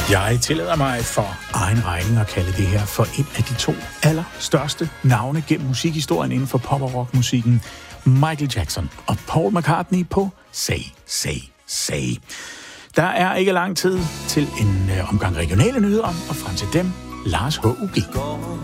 Jeg tillader mig for egen regning at kalde det her for et af de 2 allerstørste navne gennem musikhistorien inden for pop- og rockmusikken. Michael Jackson og Paul McCartney på Say, Say, Say. Der er ikke lang tid til en omgang regionale nyheder, og frem til dem, Lars H.U.G.